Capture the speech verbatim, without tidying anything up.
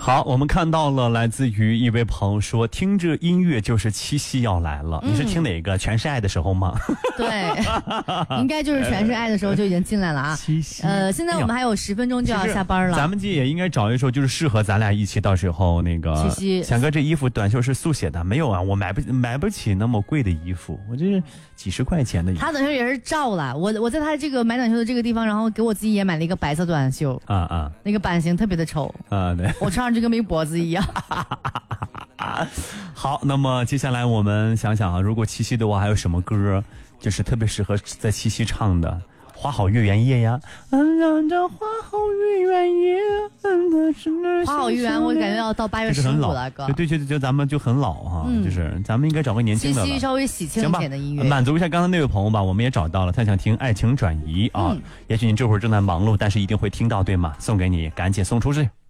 好，我们看到了来自于一位朋友说，听着音乐就是七夕要来了。嗯、你是听哪个？全是爱的时候吗？ 对，应该就是全是爱的时候就已经进来了啊。 七夕， 呃，现在我们还有十分钟就要下班了， 咱们也应该找一首就是适合咱俩一起到时候那个。 七夕， 翔哥这衣服短袖是速写的，没有啊，我买不买不起那么贵的衣服，我这是几十块钱的衣服。 他短袖也是照了，我我在他这个买短袖的这个地方，然后给我自己也买了一个白色短袖啊啊， 那个版型特别的丑啊，对， 我穿上就跟没脖子一样。 好，那么接下来我们想想啊，如果七夕的话，还有什么歌就是特别适合在七夕唱的？花好月圆夜呀，嗯，让这花好月圆夜，嗯， 花好月圆，我感觉要到八月十五了，哥。 对对对，就咱们就很老哈、啊嗯，就是咱们应该找个年轻的了， 七夕稍微喜庆一点的音乐， 满足一下刚才那位朋友吧。我们也找到了，他想听《爱情转移》啊，嗯、也许你这会儿正在忙碌，但是一定会听到，对吗？送给你，赶紧送出去。